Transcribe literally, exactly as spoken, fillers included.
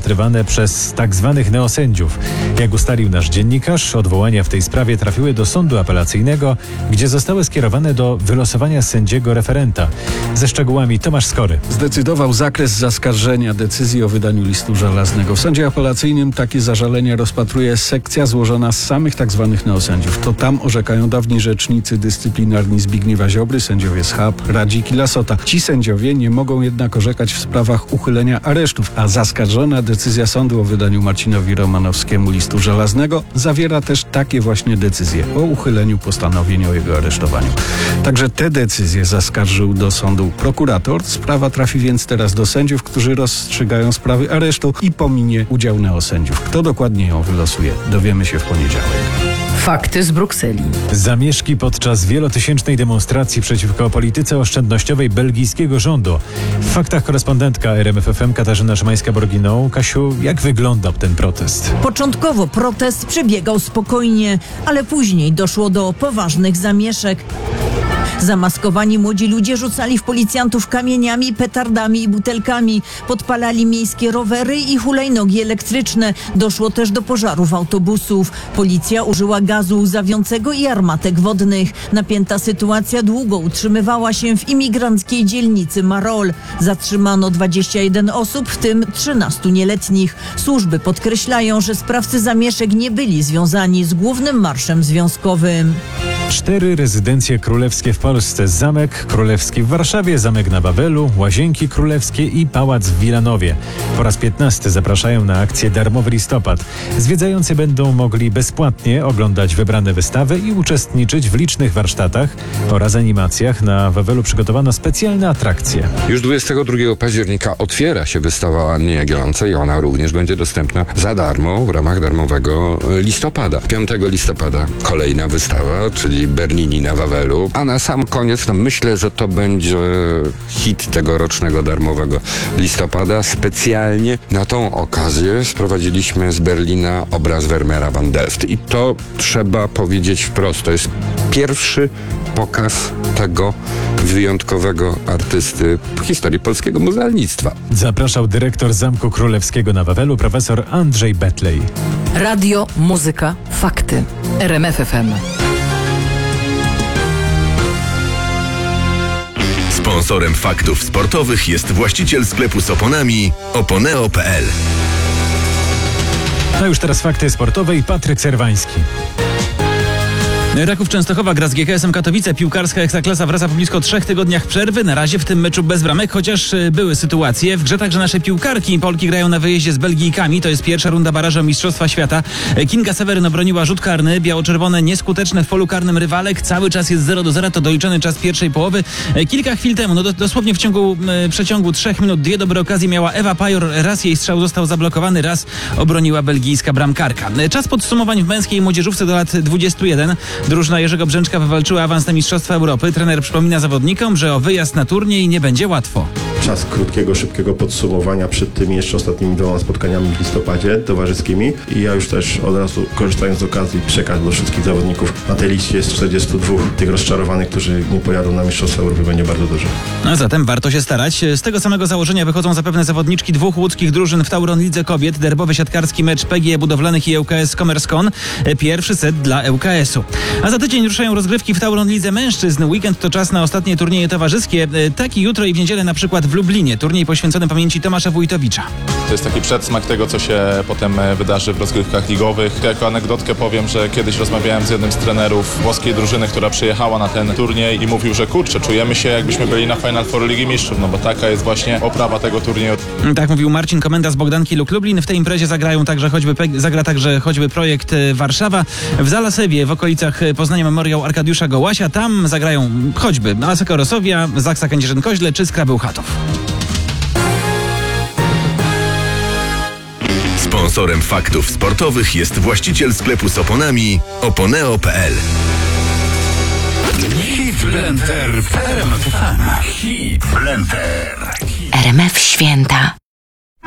rozpatrywane przez tak zwanych neosędziów. Jak ustalił nasz dziennikarz, odwołania w tej sprawie trafiły do sądu apelacyjnego, gdzie zostały skierowane do wylosowania sędziego referenta. Ze szczegółami Tomasz Skory. Zdecydował zakres zaskarżenia decyzji o wydaniu listu żelaznego. W sądzie apelacyjnym takie zażalenia rozpatruje sekcja złożona z samych tak zwanych neosędziów. To tam orzekają dawni rzecznicy dyscyplinarni Zbigniewa Ziobry, sędziowie Schab, Radzik i Lasota. Ci sędziowie nie mogą jednak orzekać w sprawach uchylenia aresztów, a zaskarżona decyzja sądu o wydaniu Marcinowi Romanowskiemu listu żelaznego zawiera też takie właśnie decyzje o uchyleniu postanowień o jego aresztowaniu. Także te decyzje zaskarżył do sądu prokurator. Sprawa trafi więc teraz do sędziów, którzy rozstrzygają sprawy aresztu i pominie udział neosędziów. Kto dokładnie ją wylosuje, dowiemy się w poniedziałek. Fakty z Brukseli. Zamieszki podczas wielotysięcznej demonstracji przeciwko polityce oszczędnościowej belgijskiego rządu. W faktach korespondentka R M F F M Katarzyna Szymańska-Borginą. Kasiu, jak wyglądał ten protest? Początkowo protest przebiegał spokojnie, ale później doszło do poważnych zamieszek. Zamaskowani młodzi ludzie rzucali w policjantów kamieniami, petardami i butelkami. Podpalali miejskie rowery i hulajnogi elektryczne. Doszło też do pożarów autobusów. Policja użyła gazu łzawiącego i armatek wodnych. Napięta sytuacja długo utrzymywała się w imigranckiej dzielnicy Marol. Zatrzymano dwadzieścia jeden osób, w tym trzynastu nieletnich. Służby podkreślają, że sprawcy zamieszek nie byli związani z głównym marszem związkowym. Cztery rezydencje królewskie w Polsce. Zamek Królewski w Warszawie, Zamek na Wawelu, Łazienki Królewskie i Pałac w Wilanowie. Po raz piętnasty zapraszają na akcję Darmowy Listopad. Zwiedzający będą mogli bezpłatnie oglądać wybrane wystawy i uczestniczyć w licznych warsztatach oraz animacjach. Na Wawelu przygotowano specjalne atrakcje. Już dwudziestego drugiego października otwiera się wystawa Anny Jagiellonce i ona również będzie dostępna za darmo w ramach darmowego listopada. piątego listopada kolejna wystawa, czyli Bernini na Wawelu, a na sam koniec no myślę, że to będzie hit tegorocznego darmowego listopada. Specjalnie na tą okazję sprowadziliśmy z Berlina obraz Vermeera van Delft i to trzeba powiedzieć wprost, to jest pierwszy pokaz tego wyjątkowego artysty w historii polskiego muzealnictwa. Zapraszał dyrektor Zamku Królewskiego na Wawelu profesor Andrzej Betlej. Radio, muzyka, fakty. R M F F M. Sponsorem faktów sportowych jest właściciel sklepu z oponami oponeo kropka p l. A już teraz fakty sportowe i Patryk Serwański. Raków Częstochowa gra z G K S-em Katowice. Piłkarska Ekstraklasa wraca po blisko trzech tygodniach przerwy. Na razie w tym meczu bez bramek, chociaż były sytuacje. W grze także nasze piłkarki. Polki grają na wyjeździe z Belgijkami. To jest pierwsza runda barażu o Mistrzostwa Świata. Kinga Seweryn obroniła rzut karny. Biało-czerwone nieskuteczne w polu karnym rywalek. Cały czas jest zero do zera. To doliczony czas pierwszej połowy. Kilka chwil temu, no dosłownie w ciągu e, przeciągu trzech minut, dwie dobre okazje miała Ewa Pajor. Raz jej strzał został zablokowany, raz obroniła belgijska bramkarka. Czas podsumowań w męskiej młodzieżówce do lat dwudziestu jeden. Drużyna Jerzego Brzęczka wywalczyła awans na Mistrzostwa Europy. Trener przypomina zawodnikom, że o wyjazd na turniej nie będzie łatwo. Czas krótkiego, szybkiego podsumowania przed tymi jeszcze ostatnimi dwoma spotkaniami w listopadzie towarzyskimi i ja już też od razu, korzystając z okazji, przekaz do wszystkich zawodników. Na tej liście jest czterdziestu dwóch tych rozczarowanych, którzy nie pojadą na Mistrzostwa Europy, będzie bardzo dużo. A zatem warto się starać. Z tego samego założenia wychodzą zapewne zawodniczki dwóch łódzkich drużyn w Tauron Lidze Kobiet. Derbowy siatkarski mecz P G E Budowlanych i ŁKS Commerce.con. Pierwszy set dla ŁKS-u. A za tydzień ruszają rozgrywki w Tauron Lidze Mężczyzn. Weekend to czas na ostatnie turnieje towarzyskie. Tak i jutro i w niedzielę na przykład w Lublinie. Turniej poświęcony pamięci Tomasza Wójtowicza. To jest taki przedsmak tego, co się potem wydarzy w rozgrywkach ligowych. Jako anegdotkę powiem, że kiedyś rozmawiałem z jednym z trenerów włoskiej drużyny, która przyjechała na ten turniej i mówił, że kurczę, czujemy się jakbyśmy byli na Final Four Ligi Mistrzów, no bo taka jest właśnie oprawa tego turnieju. Tak mówił Marcin Komenda z Bogdanki Luk Lublin. W tej imprezie zagrają także choćby, zagra także choćby projekt Warszawa. W Zalasewie w okolicach Poznania Memoriał Arkadiusza Gołasia. Tam zagrają choćby Aseka Rosowia, Zaksa Kędzierzyn-Koźle czy Skra Bełchatów. Sponsorem faktów sportowych jest właściciel sklepu z oponami oponeo kropka p l. Hit Blender w R M F M. Hit Blender. R M F Święta.